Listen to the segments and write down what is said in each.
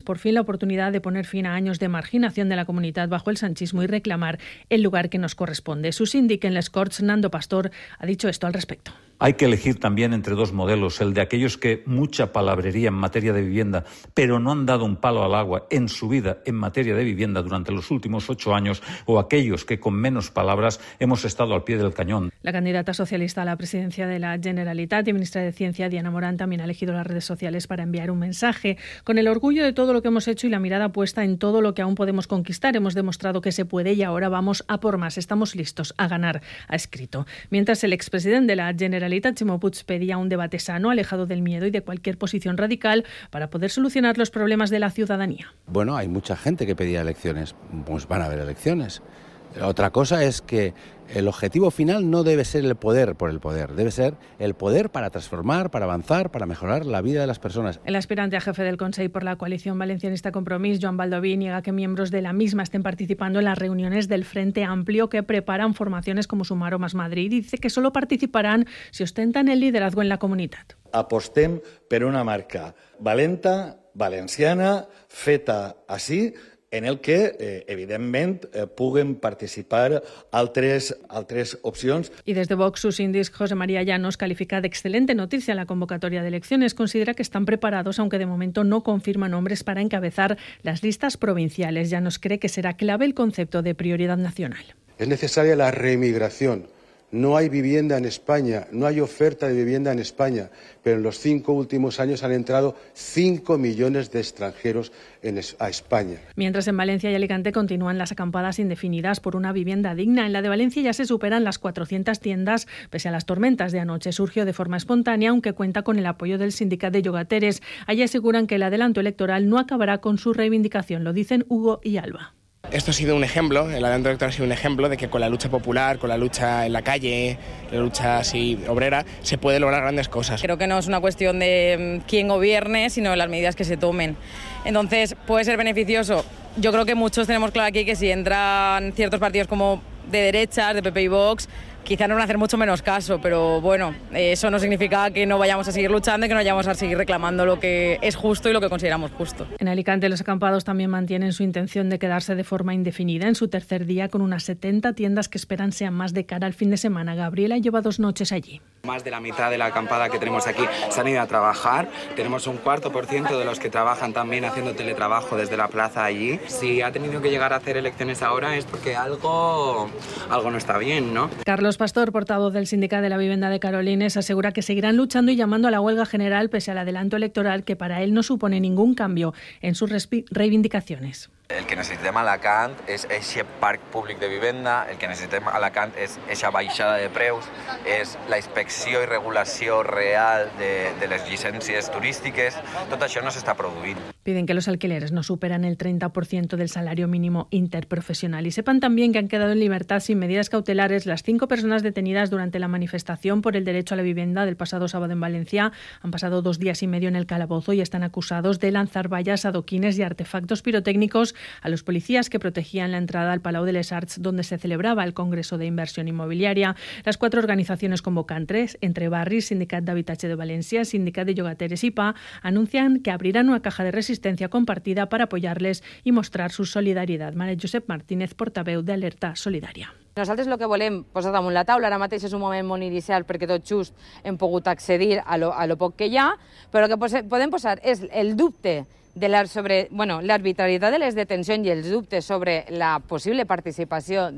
por fin la oportunidad de poner fin a años de marginación de la comunidad bajo el sanchismo y reclamar el lugar que nos corresponde. Su síndic en les Corts, Nando Pastor, ha dicho esto al respecto. Hay que elegir también entre dos modelos, el de aquellos que mucha palabrería en materia de vivienda, pero no han dado un palo al agua en su vida en materia de vivienda durante los últimos 8 años, o aquellos que con menos palabras hemos estado al pie del cañón. La candidata socialista a la presidencia de la Generalitat y ministra de Ciencia, Diana Morán, también ha elegido las redes sociales para enviar un mensaje. Con el orgullo de todo lo que hemos hecho y la mirada puesta en todo lo que aún podemos conquistar, hemos demostrado que se puede y ahora vamos a por más. Estamos listos a ganar, ha escrito. Mientras el expresidente de la Generalitat, Ximo Puig, pedía un debate sano, alejado del miedo y de cualquier posición radical para poder solucionar los problemas de la ciudadanía. Bueno, hay mucha gente que pedía elecciones, pues van a haber elecciones. Otra cosa es que el objetivo final no debe ser el poder por el poder, debe ser el poder para transformar, para avanzar, para mejorar la vida de las personas. El aspirante a jefe del Consell por la coalición valencianista Compromís, Joan Baldoví, niega que miembros de la misma estén participando en las reuniones del Frente Amplio que preparan formaciones como Sumar o Más Madrid, y dice que solo participarán si ostentan el liderazgo en la comunidad. Apostem per una marca valenta, valenciana, feta així, en el que, evidentment, puguen participar altres opcions. Y desde Vox, su síndic José María Llanos califica de excelente noticia la convocatoria de elecciones. Considera que están preparados, aunque de momento no confirma nombres para encabezar las listas provinciales. Llanos cree que será clave el concepto de prioridad nacional. Es necesaria la reemigración. No hay vivienda en España, no hay oferta de vivienda en España, pero en los 5 últimos años han entrado 5 millones de extranjeros a España. Mientras en Valencia y Alicante continúan las acampadas indefinidas por una vivienda digna. En la de Valencia ya se superan las 400 tiendas, pese a las tormentas de anoche. Surgió de forma espontánea, aunque cuenta con el apoyo del sindicato de llogateres. Allí aseguran que el adelanto electoral no acabará con su reivindicación, lo dicen Hugo y Alba. Esto ha sido un ejemplo, el adelanto electoral ha sido un ejemplo de que con la lucha popular, con la lucha en la calle, la lucha así obrera, se puede lograr grandes cosas. Creo que no es una cuestión de quién gobierne, sino de las medidas que se tomen. Entonces, puede ser beneficioso. Yo creo que muchos tenemos claro aquí que si entran ciertos partidos como de derechas, de PP y Vox, quizá nos van a hacer mucho menos caso, pero bueno, eso no significa que no vayamos a seguir luchando y que no vayamos a seguir reclamando lo que es justo y lo que consideramos justo. En Alicante, los acampados también mantienen su intención de quedarse de forma indefinida en su tercer día, con unas 70 tiendas que esperan sean más de cara al fin de semana. Gabriela lleva 2 noches allí. Más de la mitad de la acampada que tenemos aquí se han ido a trabajar. Tenemos un 4% de los que trabajan también haciendo teletrabajo desde la plaza allí. Si ha tenido que llegar a hacer elecciones ahora es porque algo no está bien, ¿no? Carlos Pastor, portavoz del Sindicato de la Vivienda de Carolines, asegura que seguirán luchando y llamando a la huelga general pese al adelanto electoral, que para él no supone ningún cambio en sus reivindicacions. El que necessitem a Alacant és aquest parc públic de vivenda, el que necessitem a Alacant és aquesta baixada de preus, és la inspecció i regulació real de les llicències turístiques. Tot això no s'està produint. Piden que los alquileres no superan el 30% del salario mínimo interprofesional. Y sepan también que han quedado en libertad sin medidas cautelares las 5 personas detenidas durante la manifestación por el derecho a la vivienda del pasado sábado en Valencia. Han pasado 2 días y medio en el calabozo y están acusados de lanzar vallas, adoquines y artefactos pirotécnicos a los policías que protegían la entrada al Palau de les Arts, donde se celebraba el Congreso de Inversión Inmobiliaria. Las 4 organizaciones convocantes, entre Barris, Sindicat d'Habitatge de Valencia, Sindicat de Llogateres y PA, anuncian que abrirán una caja de resistencia compartida para apoyarles y mostrar su solidaridad. María Josep Martínez, portaveu d'Alerta Solidària. Nosaltres el que volem posar damunt la taula, ara mateix és un moment molt inicial perquè tot just hem pogut accedir a lo poc que hi ha, però el que podem posar és el dubte sobre l'arbitrarietat de les detencions i els dubtes sobre la possible participació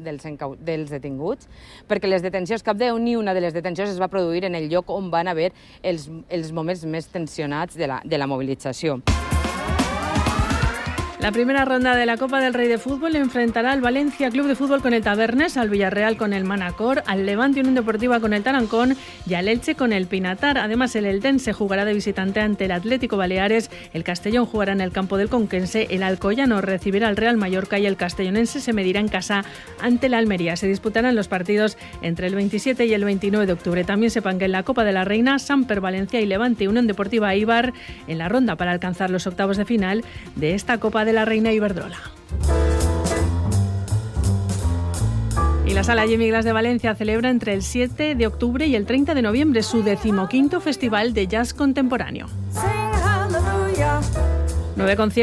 dels detinguts, perquè les detencions, cap ni una de les detencions es va produir en el lloc on van haver els moments més tensionats de la mobilització. La primera ronda de la Copa del Rey de Fútbol enfrentará al Valencia Club de Fútbol con el Tabernes, al Villarreal con el Manacor, al Levante Unión Deportiva con el Tarancón y al Elche con el Pinatar. Además, el Eldense jugará de visitante ante el Atlético Baleares, el Castellón jugará en el campo del Conquense, el Alcoyano recibirá al Real Mallorca y el castellonense se medirá en casa ante la Almería. Se disputarán los partidos entre el 27 y el 29 de octubre. También sepan que en la Copa de la Reina, Samper Valencia y Levante Unión Deportiva Eibar en la ronda para alcanzar los octavos de final de esta Copa de la Reina Iberdrola. Y la Sala Jimmy Glass de Valencia celebra entre el 7 de octubre y el 30 de noviembre su 15º Festival de Jazz Contemporáneo. 9 conciertos